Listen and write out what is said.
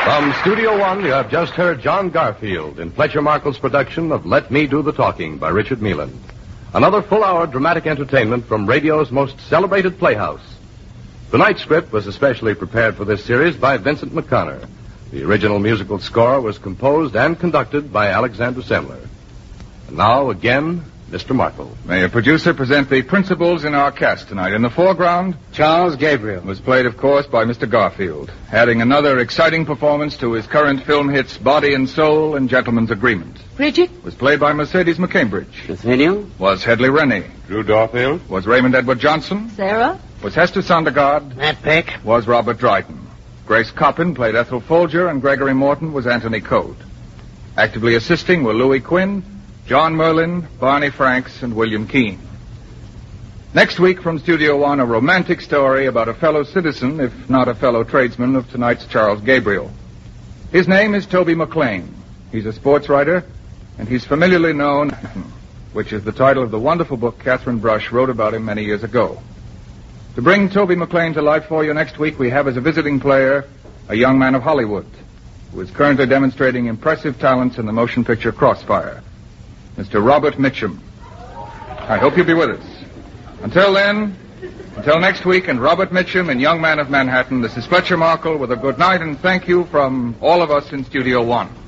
From Studio One, you have just heard John Garfield in Fletcher Markle's production of Let Me Do the Talking by Richard Meelan. Another full-hour dramatic entertainment from radio's most celebrated playhouse. Tonight's script was especially prepared for this series by Vincent McConnor. The original musical score was composed and conducted by Alexander Semler. And now, again, Mr. Markle. May a producer present the principals in our cast tonight. In the foreground, Charles Gabriel was played, of course, by Mr. Garfield, adding another exciting performance to his current film hits Body and Soul and Gentleman's Agreement. Bridget Was played by Mercedes McCambridge. Nathaniel, Was Hedley Rennie. Drew Dorfield. Was Raymond Edward Johnson. Sarah Was Hester Sondergaard. Matt Peck, Was Robert Dryden. Grace Coppin played Ethel Folger, and Gregory Morton was Anthony Code. Actively assisting were Louis Quinn, John Merlin, Barney Franks, and William Keane. Next week from Studio One, a romantic story about a fellow citizen, if not a fellow tradesman, of tonight's Charles Gabriel. His name is Toby McLean. He's a sports writer, and he's familiarly known, which is the title of the wonderful book Catherine Brush wrote about him many years ago. To bring Toby McLean to life for you next week, we have as a visiting player a young man of Hollywood, who is currently demonstrating impressive talents in the motion picture Crossfire. Mr. Robert Mitchum. I hope you'll be with us. Until next week, and Robert Mitchum and Young Man of Manhattan, this is Fletcher Markle with a good night and thank you from all of us in Studio One.